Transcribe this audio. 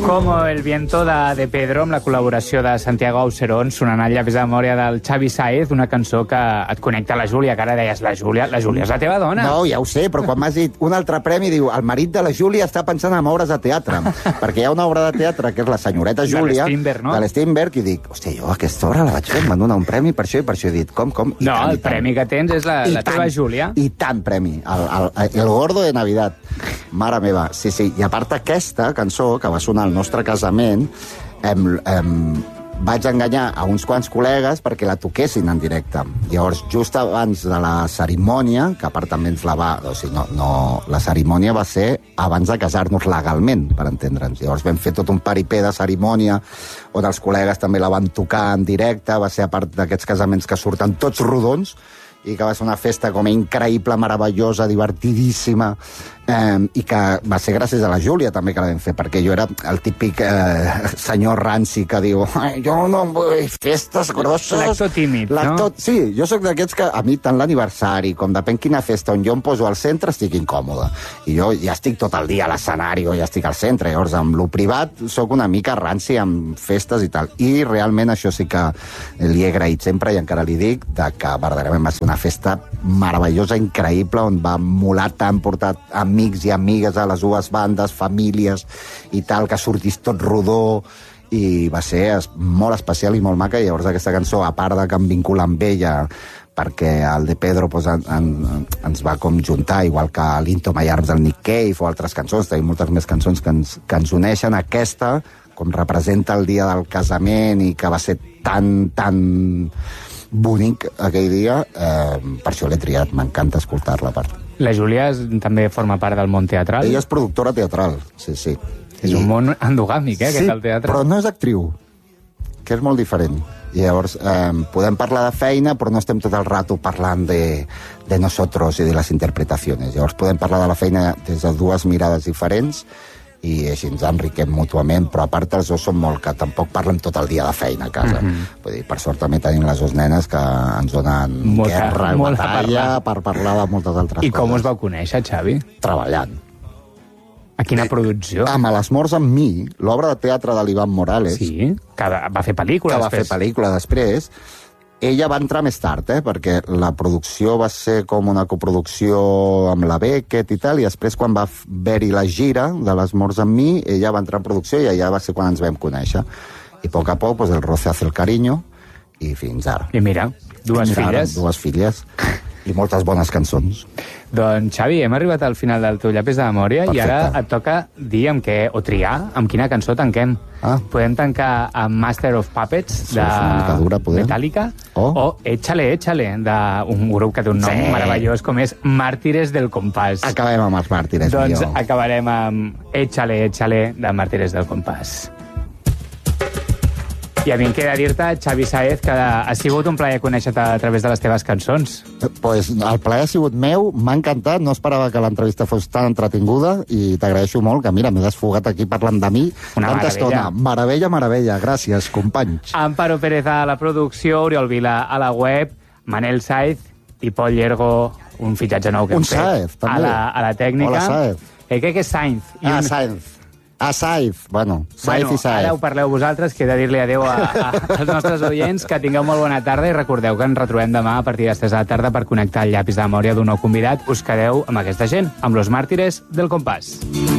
Como el viento de Pedro, amb la col·laboració de Santiago Auserón, sonant al llavis de memòria del Xavi Sáez, una cançó que et connecta a la Júlia, que ara deies, la Júlia és la teva dona. No, ja ho sé, però quan m'has dit un altre premi, diu, el marit de la Júlia està pensant en obres de teatre, perquè hi ha una obra de teatre que és La senyoreta Júlia, de l'Strindberg, no? De l'Strindberg, i dic, hòstia, jo aquesta obra la vaig fer, m'han donat un premi per això, i per això he dit, com? I no, tant, el premi que tens és la teva Júlia. I tant premi, el gordo de Navidad. Mare meva, sí, i a part aquesta cançó, que va sonar al nostre casament, vaig enganyar a uns quants col·legues perquè la toquessin en directe. Llavors, just abans de la cerimònia, que a part també ens la va... O sigui, la cerimònia va ser abans de casar-nos legalment, per entendre'ns. Llavors vam fer tot un paripé de cerimònia on els col·legues també la van tocar en directe, va ser a part d'aquests casaments que surten tots rodons, i que va ser una festa com increïble, meravellosa, divertidíssima, i que va ser gràcies a la Júlia també que la vam fer, perquè jo era el típic senyor ranci que diu jo no vull festes grosses. L'actor tímid, no? Sí, jo sóc d'aquests que a mi tant l'aniversari com depèn quina festa on jo em poso al centre estic incòmode. I jo ja estic tot el dia a l'escenari o ja estic al centre. Llavors, amb lo privat sóc una mica ranci amb festes i tal. I realment això sí que li he agraït sempre i encara li dic que verdaderament va ser una festa meravellosa, increïble, on va molar tant portar amics i amigues a les dues bandes, famílies i tal, que sortís tot rodó, i va ser molt especial i molt maca. I llavors aquesta cançó, a part de que em vincula amb ella, perquè el de Pedro pues, ens va com juntar, igual que l'Into My Arms del Nick Cave o altres cançons, tenim moltes més cançons que ens uneixen. Aquesta, com representa el dia del casament i que va ser tan bonic aquell dia, per això l'he triat, m'encanta escoltar-la. La Júlia també forma part del món teatral? Ella és productora teatral, sí. És un món endogàmic, aquest, el teatre. Sí, però no és actriu, que és molt diferent. I llavors podem parlar de feina, però no estem tot el rato parlant de nosotros i de les interpretacions. Llavors podem parlar de la feina des de dues mirades diferents, i així ens enriquem mútuament, però a part els dos som molt que tampoc parlem tot el dia de feina a casa. Vull dir, per sort també tenim les dues nenes que ens donen guerra i batalla per parlar de moltes altres coses. I com us vau conèixer, Xavi? Treballant. A quina producció? Amb Les morts amb mi, l'obra de teatre de l'Iván Morales. Sí, que va fer pel·lícula després. Que va fer pel·lícula després. Ella va entrar més tard, perquè la producció va ser com una coproducció amb la Beckett i tal, i després quan va haver-hi la gira de Les morts amb mi, ella va entrar en producció i allà va ser quan ens vam conèixer. I a poc a poc, pues, el roce hace el cariño, i fins ara. I mira, dues filles i moltes bones cançons. Doncs, Xavi, hem arribat al final del teu llapis de memòria. Perfecte. I ara et toca dir o triar amb quina cançó tanquem. Podem tancar amb Master of Puppets de Metallica o Échale, d'un grup que té un nom meravellós com és Mártires del Compàs. Acabem amb els Mártires, doncs acabarem amb Échale, de Mártires del Compàs. I a mi em queda dir-te, Xavi Sáez, que ha sigut un plaer conèixer-te a través de les teves cançons. Pues el plaer ha sigut meu, m'ha encantat, no esperava que l'entrevista fos tan entretinguda i t'agraeixo molt, que mira, m'he desfogat aquí parlant de mi tanta estona. Meravella, gràcies, companys. Amparo Pérez a la producció, Oriol Vila a la web, Manel Sáez i Pol Llergo, un fitxatge nou que hem fet. Sáez, també. A la tècnica. Hola, Sáez. Crec que és Sainz. Sainz. Sainz. Sainz i Sainz. Ara ho parleu vosaltres, que he de dir-li adeu als nostres oients, que tingueu molt bona tarda i recordeu que ens retrobem demà a partir de les 3 de la tarda per connectar el llapis de memòria d'un nou convidat. Us quedeu amb aquesta gent, amb Los Mártires del Compàs.